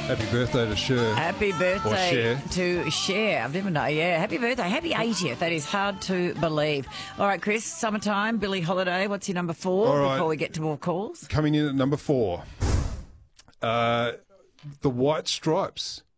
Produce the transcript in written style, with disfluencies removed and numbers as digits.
Happy birthday to Cher. Happy birthday Cher. to Cher. I've never known. Yeah, happy birthday. Happy 80th. That is hard to believe. All right, Chris, summertime, Billie Holiday. What's your number 4 All right. before we get to more calls? Coming in at number 4, the White Stripes.